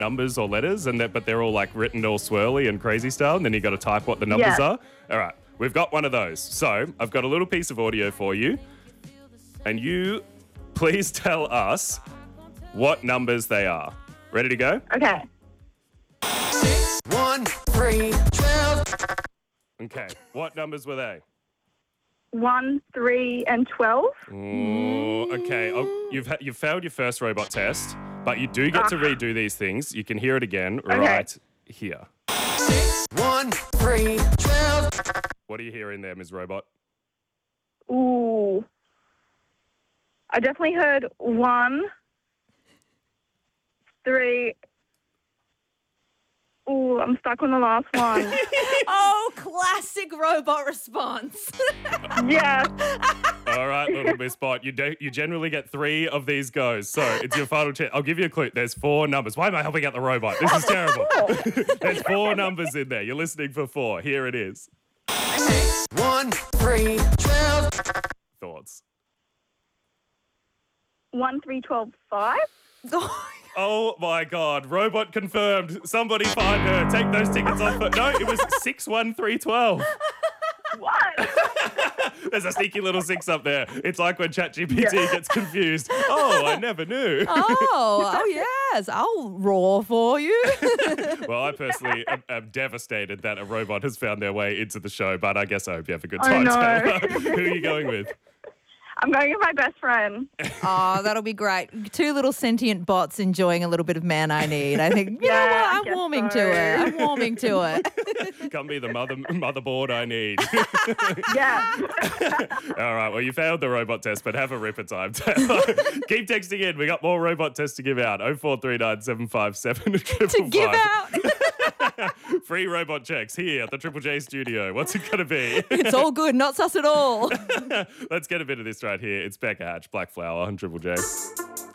numbers or letters, but they're all like written all swirly and crazy style, and then you got to type what the numbers Yeah. are. All right, we've got one of those. So I've got a little piece of audio for you, and you please tell us what numbers they are. Ready to go? Okay. 1, 3, 12. Okay, what numbers were they? 1, 3, and 12. Oh, okay. Oh, you've failed your first robot test, but you do get to redo these things. You can hear it again right here. 1, 3, 12. What are you hearing there, Ms. Robot? Ooh. I definitely heard 1, 3. Ooh, I'm stuck on the last one. Oh, classic robot response. Yeah. All right, little Miss Bot. You generally get 3 of these goes. So it's your final chance. I'll give you a clue. There's 4 numbers. Why am I helping out the robot? This is terrible. There's 4 numbers in there. You're listening for 4. Here it is. 1, 3, 12. Thoughts? 1, 3, 12, 5. Oh my God. Robot confirmed. Somebody find her. Take those tickets off her. No, it was 61312. What? There's a sneaky little 6 up there. It's like when ChatGPT gets confused. Oh, I never knew. Oh, yes. I'll roar for you. Well, I personally am devastated that a robot has found their way into the show, but I guess I hope you have a good I time. know. Taylor. Who are you going with? I'm going with my best friend. Oh, that'll be great. 2 little sentient bots enjoying a little bit of Man I Need. I think, you know Yeah, what? I I'm guess warming so. to it. I'm warming to it. Come be the motherboard I need. Yeah. All right, well, you failed the robot test, but have a ripper time, Taylor. Keep texting in. We got more robot tests to give out. 0439 757 To give out. Free robot checks here at the Triple J studio. What's it going to be? It's all good. Not sus at all. Let's get a bit of this right here. It's Becca Hatch, Black Flower on Triple J.